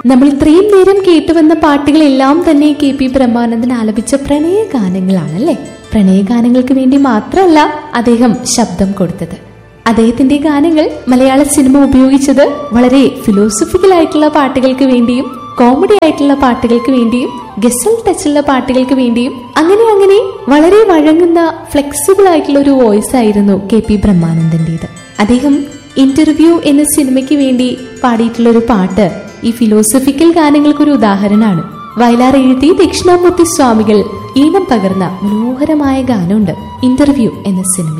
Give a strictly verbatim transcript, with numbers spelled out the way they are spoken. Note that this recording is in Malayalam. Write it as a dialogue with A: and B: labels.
A: നമ്മൾ ഇത്രയും നേരം കേട്ടുവന്ന പാട്ടുകളെല്ലാം തന്നെ കെ പി ബ്രഹ്മാനന്ദൻ ആലപിച്ച പ്രണയ ഗാനങ്ങളാണല്ലേ. പ്രണയഗാനങ്ങൾക്ക് വേണ്ടി മാത്രമല്ല അദ്ദേഹം ശബ്ദം കൊടുത്തത്. അദ്ദേഹത്തിന്റെ ഗാനങ്ങൾ മലയാള സിനിമ ഉപയോഗിച്ചത് വളരെ ഫിലോസഫിക്കൽ ആയിട്ടുള്ള പാട്ടുകൾക്ക് വേണ്ടിയും കോമഡി ആയിട്ടുള്ള പാട്ടുകൾക്ക് വേണ്ടിയും ഗസൽ ടച്ചുള്ള പാട്ടുകൾക്ക് വേണ്ടിയും അങ്ങനെ അങ്ങനെ വളരെ വഴങ്ങുന്ന ഫ്ലെക്സിബിൾ ആയിട്ടുള്ള ഒരു വോയിസ് ആയിരുന്നു കെ പി ബ്രഹ്മാനന്ദന്റേത്. അദ്ദേഹം ഇന്റർവ്യൂ എന്ന സിനിമയ്ക്ക് വേണ്ടി പാടിയിട്ടുള്ള ഒരു പാട്ട് ഈ ഫിലോസഫിക്കൽ ഗാനങ്ങൾക്കൊരു ഉദാഹരണമാണ്. വയലാർ എഴുതി ദക്ഷിണാമൂർത്തി സ്വാമികൾ ഈണം പകർന്ന മനോഹരമായ ഗാനമുണ്ട് ഇന്റർവ്യൂ എന്ന സിനിമ.